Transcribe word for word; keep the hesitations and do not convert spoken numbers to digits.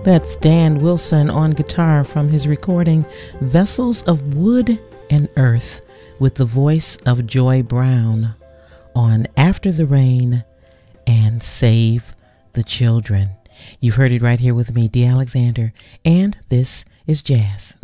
That's Dan Wilson on guitar from his recording Vessels of Wood and Earth, with the voice of Joy Brown on After the Rain and Save the Children. You've heard it right here with me, Dee Alexander, and this is Jazz.